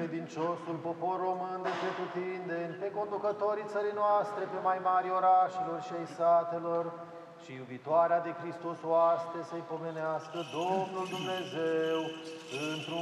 credinciosul popor român de pretutindeni, pe conducătorii țării noastre, pe mai mari orașelor și ai satelor, și iubitoarea de Hristos oaste să-i pomenească Domnul Dumnezeu într-un